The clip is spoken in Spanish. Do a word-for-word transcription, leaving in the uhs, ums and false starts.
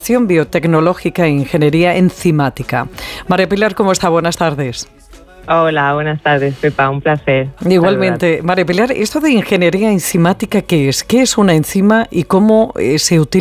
Biotecnológica e Ingeniería Enzimática. María Pilar, ¿cómo está? Buenas tardes. Hola, buenas tardes, Pepa, un placer. Igualmente. Saludar. María Pilar, ¿esto de ingeniería enzimática qué es? ¿Qué es una enzima y cómo eh, se utiliza?